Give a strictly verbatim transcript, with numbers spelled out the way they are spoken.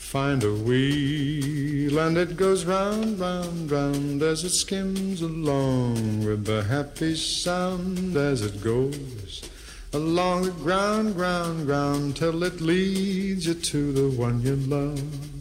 find a wheel and it goes round, round, round as it skims along with the happy sound as it goes along the ground, ground, ground till it leads you to the one you love.